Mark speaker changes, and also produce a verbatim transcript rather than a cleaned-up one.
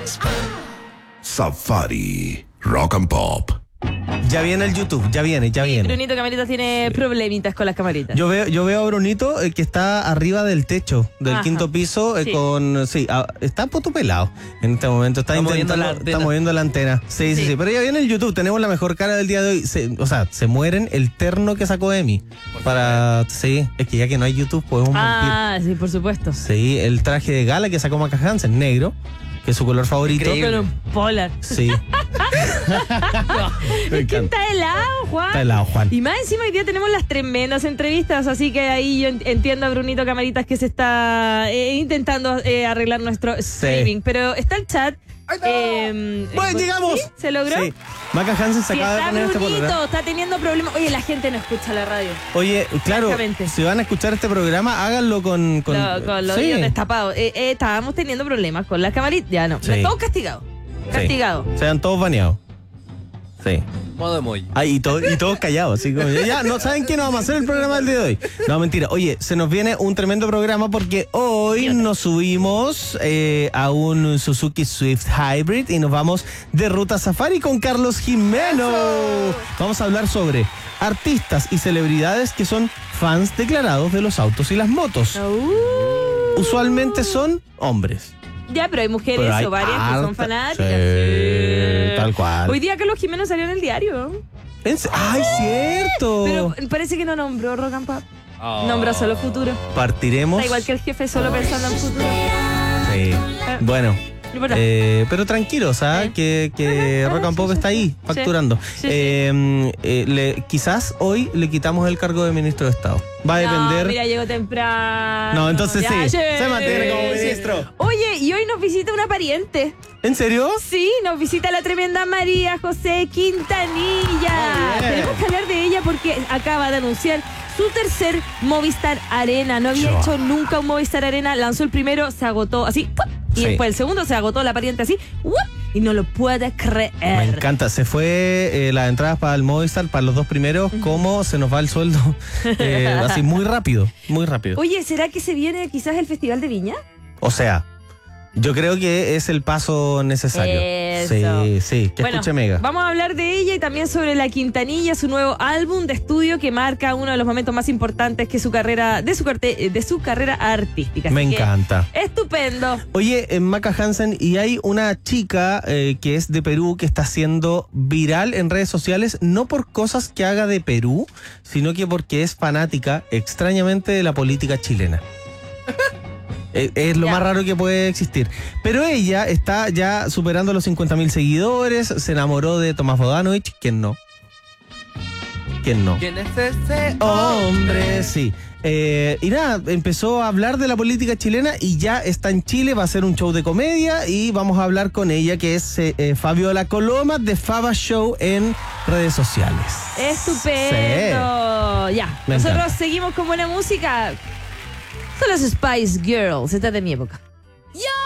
Speaker 1: Safari Rock and Pop.
Speaker 2: Ya viene el YouTube, ya viene, ya viene.
Speaker 3: Brunito Camaritas tiene problemitas con las camaritas.
Speaker 2: Yo veo, yo veo a Brunito eh, que está arriba del techo, del
Speaker 3: Ajá.
Speaker 2: quinto piso, eh,
Speaker 3: Sí.
Speaker 2: con. Sí, ah, está puto pelado en este momento. Está,
Speaker 4: Está
Speaker 2: intentando.
Speaker 4: moviendo la antena.
Speaker 2: Está moviendo la antena. Sí, sí,
Speaker 3: Sí.
Speaker 2: sí. Pero ya viene el YouTube. Tenemos la mejor cara del día de hoy. Se- o sea, se mueren el terno que sacó Emi. Para. Sí, es que ya que no hay YouTube, podemos mentir.
Speaker 3: Ah, sí, por supuesto.
Speaker 2: Sí, el traje de gala que sacó Maca Hansen, negro, que es su color favorito.
Speaker 4: Increíble.
Speaker 3: Con un polar.
Speaker 2: Sí. Me
Speaker 3: Es que
Speaker 2: encanta.
Speaker 3: está helado, Juan.
Speaker 2: Está helado, Juan.
Speaker 3: Y más encima hoy día tenemos las tremendas entrevistas, así que ahí yo en- entiendo a Brunito Camaritas que se está eh, intentando eh, arreglar nuestro streaming. Pero está el chat. Eh,
Speaker 2: Bueno,
Speaker 3: eh,
Speaker 2: llegamos.
Speaker 3: ¿sí? ¿Se logró?
Speaker 2: Sí. Maca Hansen se
Speaker 3: Si
Speaker 2: acaba de
Speaker 3: está
Speaker 2: poner este
Speaker 3: Brunito,
Speaker 2: polera.
Speaker 3: está teniendo problemas. Oye, la gente no escucha la radio.
Speaker 2: Oye, claro,
Speaker 3: Francamente.
Speaker 2: si van a escuchar este programa, háganlo con... con,
Speaker 3: Lo- con los
Speaker 2: sí.
Speaker 3: oídos destapados. Eh, eh, estábamos teniendo problemas con las camaritas. Ya no.
Speaker 2: Sí.
Speaker 3: Todos castigados.
Speaker 2: Sí.
Speaker 3: Castigados.
Speaker 2: Sean todos baneados. Sí.
Speaker 4: Modo emoji.
Speaker 2: Ay, y, to- y todos callados, así como, ya, no saben qué nos vamos a hacer el programa del día de hoy. No, mentira. Oye, se nos viene un tremendo programa porque hoy nos subimos eh, a un Suzuki Swift Hybrid y nos vamos de ruta safari con Carlos Jimeno. Vamos a hablar sobre artistas y celebridades que son fans declarados de los autos y las motos.
Speaker 3: Uh.
Speaker 2: Usualmente son hombres.
Speaker 3: Ya, pero hay mujeres
Speaker 2: Pero hay
Speaker 3: o varias que
Speaker 2: harta-
Speaker 3: son fanáticas.
Speaker 2: Sí, tal cual.
Speaker 3: Hoy día Carlos Jiménez salió en el diario.
Speaker 2: ¿En se- ¡Ay, cierto!
Speaker 3: Pero parece que no nombró Rock and Pop.
Speaker 4: Oh.
Speaker 3: Nombró solo futuro.
Speaker 2: Partiremos.
Speaker 3: Da igual que el jefe solo pensando en futuro.
Speaker 2: Sí. Bueno.
Speaker 3: No importa.
Speaker 2: Eh, pero tranquilos, ¿ah?
Speaker 3: Sí.
Speaker 2: Que, que
Speaker 3: Ajá,
Speaker 2: Rock and
Speaker 3: sí,
Speaker 2: Pop
Speaker 3: sí,
Speaker 2: está ahí,
Speaker 3: sí.
Speaker 2: facturando.
Speaker 3: Sí, sí.
Speaker 2: Eh, eh, le- quizás hoy le quitamos el cargo de ministro de Estado. Va a depender.
Speaker 3: No, mira, llegó temprano.
Speaker 2: No, entonces
Speaker 3: Ya,
Speaker 2: sí,
Speaker 3: sí,
Speaker 2: se mantiene como
Speaker 3: sí.
Speaker 2: ministro.
Speaker 3: Oye, y hoy nos visita una pariente.
Speaker 2: ¿En serio?
Speaker 3: Sí, nos visita la tremenda María José Quintanilla.
Speaker 2: Muy bien.
Speaker 3: Tenemos que hablar de ella porque acaba de anunciar su tercer Movistar Arena. No había
Speaker 2: Chua.
Speaker 3: hecho nunca un Movistar Arena. Lanzó el primero, se agotó así. ¡pum! Y
Speaker 2: Sí.
Speaker 3: después el segundo se agotó la pariente así. ¡wup! Y no lo puede creer.
Speaker 2: Me encanta. Se fue eh, las entradas para el Movistar, para los dos primeros. ¿Cómo se nos va el sueldo? Eh, así, muy rápido, muy rápido.
Speaker 3: Oye, ¿será que se viene quizás el Festival de Viña?
Speaker 2: O sea, yo creo que es el paso necesario.
Speaker 3: Eso.
Speaker 2: Sí, sí, que
Speaker 3: Bueno,
Speaker 2: escuche Mega.
Speaker 3: vamos a hablar de ella y también sobre La Quintanilla, su nuevo álbum de estudio que marca uno de los momentos más importantes que su carrera, de su, carte- de su carrera artística.
Speaker 2: Me
Speaker 3: Así que,
Speaker 2: encanta.
Speaker 3: estupendo.
Speaker 2: Oye, en Maca Hansen, y hay una chica eh, que es de Perú que está siendo viral en redes sociales, no por cosas que haga de Perú, sino que porque es fanática, extrañamente, de la política chilena. Es, es lo
Speaker 3: Ya.
Speaker 2: más raro que puede existir. Pero ella está ya superando los cincuenta mil seguidores, se enamoró de Tomás Bodanovich, ¿quién no? ¿Quién no?
Speaker 4: ¿Quién es ese
Speaker 2: Hombre, sí. Eh, y nada, empezó a hablar de la política chilena y ya está en Chile, va a hacer un show de comedia y vamos a hablar con ella, que es eh, eh, Fabiola Coloma de Faba Show en redes sociales.
Speaker 3: Estupendo. Ya,
Speaker 2: Me
Speaker 3: nosotros
Speaker 2: encanta.
Speaker 3: seguimos con buena música. Son los Spice Girls, esta es de mi época.